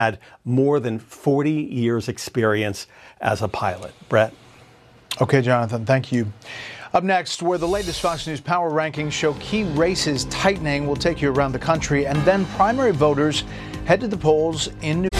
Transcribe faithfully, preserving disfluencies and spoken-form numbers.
had more than forty years experience as a pilot. Brett? Okay, Jonathan, thank you. Up next, where the latest Fox News Power rankings show key races tightening, we'll take you around the country, and then primary voters head to the polls in New